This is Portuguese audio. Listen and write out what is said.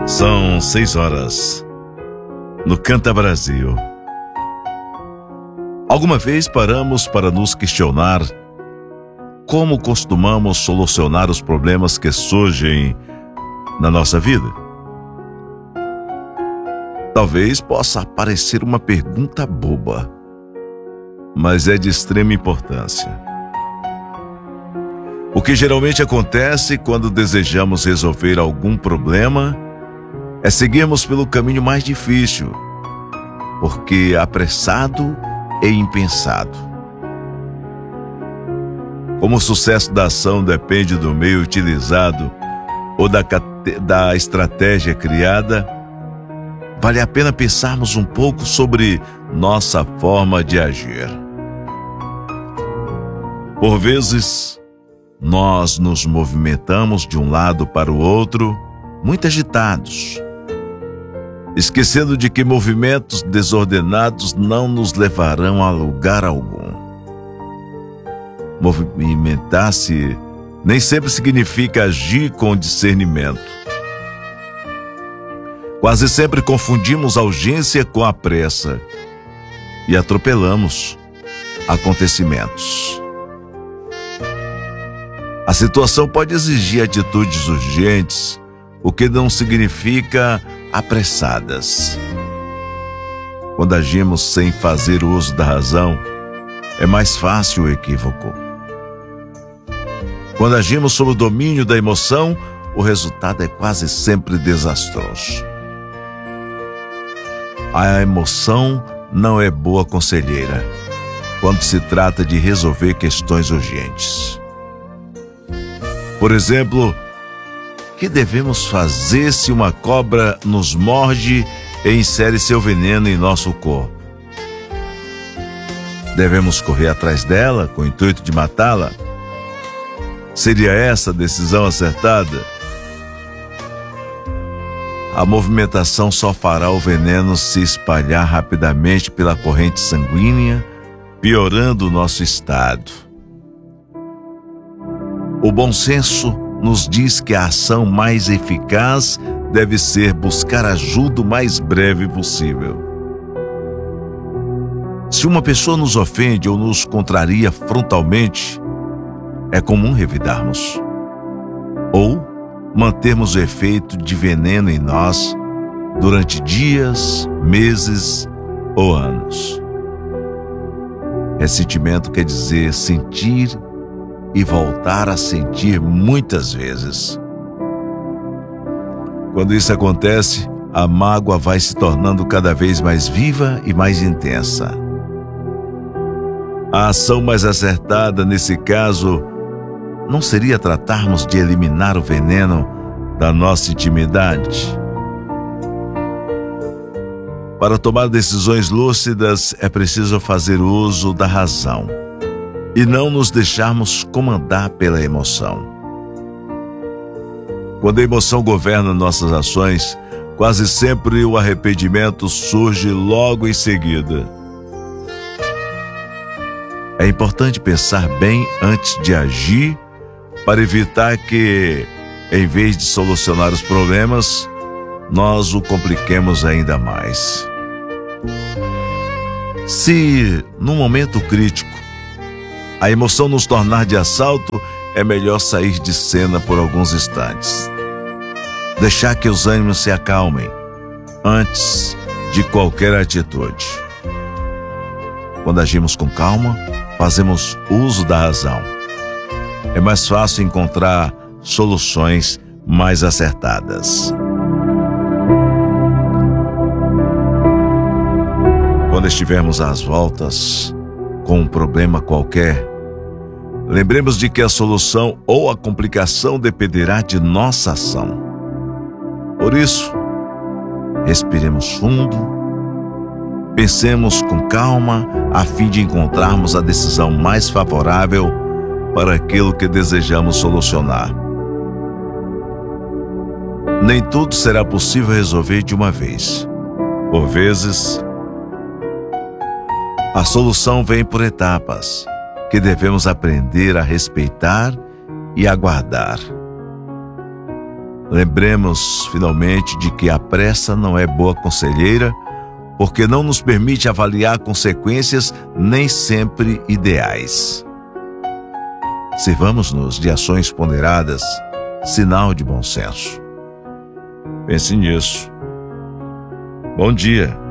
São 6 horas no Canta Brasil. Alguma vez paramos para nos questionar como costumamos solucionar os problemas que surgem na nossa vida? Talvez possa parecer uma pergunta boba, mas é de extrema importância. O que geralmente acontece quando desejamos resolver algum problema é seguirmos pelo caminho mais difícil, porque apressado e impensado. Como o sucesso da ação depende do meio utilizado ou da estratégia criada, vale a pena pensarmos um pouco sobre nossa forma de agir. Por vezes, nós nos movimentamos de um lado para o outro, muito agitados, esquecendo de que movimentos desordenados não nos levarão a lugar algum. Movimentar-se nem sempre significa agir com discernimento. Quase sempre confundimos a urgência com a pressa e atropelamos acontecimentos. A situação pode exigir atitudes urgentes, o que não significa apressadas. Quando agimos sem fazer uso da razão, é mais fácil o equívoco. Quando agimos sob o domínio da emoção, o resultado é quase sempre desastroso. A emoção não é boa conselheira quando se trata de resolver questões urgentes. Por exemplo, o que devemos fazer se uma cobra nos morde e insere seu veneno em nosso corpo? Devemos correr atrás dela com o intuito de matá-la? Seria essa a decisão acertada? A movimentação só fará o veneno se espalhar rapidamente pela corrente sanguínea, piorando o nosso estado. O bom senso nos diz que a ação mais eficaz deve ser buscar ajuda o mais breve possível. Se uma pessoa nos ofende ou nos contraria frontalmente, é comum revidarmos ou mantermos o efeito de veneno em nós durante dias, meses ou anos. Ressentimento quer dizer sentir e voltar a sentir muitas vezes. Quando isso acontece, a mágoa vai se tornando cada vez mais viva e mais intensa. A ação mais acertada nesse caso não seria tratarmos de eliminar o veneno da nossa intimidade? Para tomar decisões lúcidas é preciso fazer uso da razão e não nos deixarmos comandar pela emoção. Quando a emoção governa nossas ações, quase sempre o arrependimento surge logo em seguida. É importante pensar bem antes de agir para evitar que, em vez de solucionar os problemas, nós o compliquemos ainda mais. Se, num momento crítico, a emoção nos tornar de assalto, é melhor sair de cena por alguns instantes. Deixar que os ânimos se acalmem antes de qualquer atitude. Quando agimos com calma, fazemos uso da razão. É mais fácil encontrar soluções mais acertadas. Quando estivermos às voltas com um problema qualquer, lembremos de que a solução ou a complicação dependerá de nossa ação. Por isso, respiremos fundo, pensemos com calma a fim de encontrarmos a decisão mais favorável para aquilo que desejamos solucionar. Nem tudo será possível resolver de uma vez. Por vezes, a solução vem por etapas, que devemos aprender a respeitar e aguardar. Lembremos, finalmente, de que a pressa não é boa conselheira, porque não nos permite avaliar consequências nem sempre ideais. Sirvamos-nos de ações ponderadas, sinal de bom senso. Pense nisso. Bom dia.